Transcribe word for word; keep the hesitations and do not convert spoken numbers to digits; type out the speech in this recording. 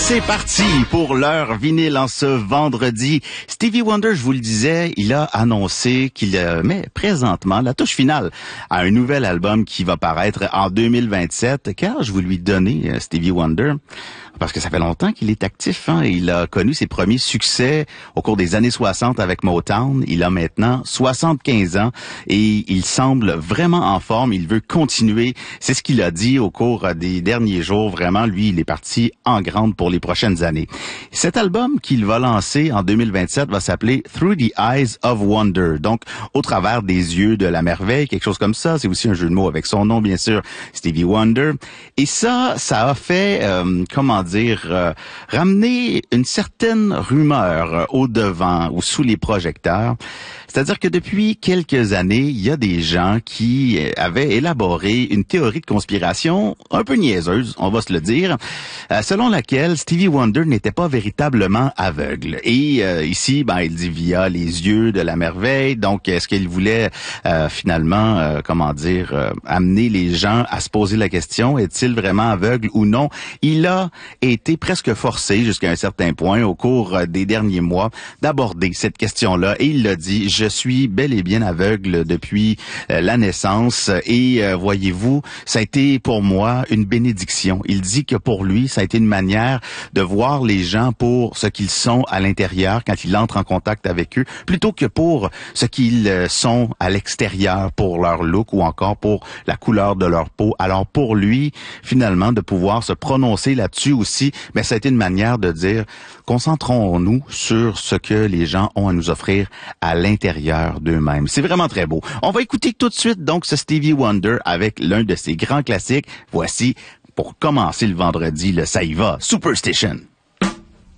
C'est parti pour l'heure vinyle en ce vendredi. Stevie Wonder, je vous le disais, il a annoncé qu'il met présentement la touche finale à un nouvel album qui va paraître en deux mille vingt-sept. Quel âge vous lui donnez, Stevie Wonder? Parce que ça fait longtemps qu'il est actif, hein? Il a connu ses premiers succès au cours des années soixante avec Motown. Il a maintenant soixante-quinze ans et il semble vraiment en forme. Il veut continuer. C'est ce qu'il a dit au cours des derniers jours. Vraiment, lui, il est parti en grande pour les prochaines années. Cet album qu'il va lancer en deux mille vingt-sept va s'appeler Through the Eyes of Wonder. Donc, au travers des yeux de la merveille, quelque chose comme ça. C'est aussi un jeu de mots avec son nom, bien sûr, Stevie Wonder. Et ça, ça a fait, euh, comment dire, euh, ramener une certaine rumeur au devant ou sous les projecteurs. C'est-à-dire que depuis quelques années, il y a des gens qui avaient élaboré une théorie de conspiration un peu niaiseuse, on va se le dire, euh, selon laquelle Stevie Wonder n'était pas véritablement aveugle. Et euh, ici, ben, il dit via les yeux de la merveille. Donc, est-ce qu'il voulait euh, finalement, euh, comment dire, euh, amener les gens à se poser la question, est-il vraiment aveugle ou non? Il a été presque forcé jusqu'à un certain point au cours des derniers mois d'aborder cette question-là. Et il l'a dit, je suis bel et bien aveugle depuis euh, la naissance et euh, voyez-vous, ça a été pour moi une bénédiction. Il dit que pour lui, ça a été une manière de voir les gens pour ce qu'ils sont à l'intérieur quand il entre en contact avec eux, plutôt que pour ce qu'ils sont à l'extérieur, pour leur look ou encore pour la couleur de leur peau. Alors pour lui, finalement, de pouvoir se prononcer là-dessus aussi, mais ça a été une manière de dire, concentrons-nous sur ce que les gens ont à nous offrir à l'intérieur d'eux-mêmes. C'est vraiment très beau. On va écouter tout de suite donc ce Stevie Wonder avec l'un de ses grands classiques. Voici, pour commencer le vendredi, le Ça y va, Superstition.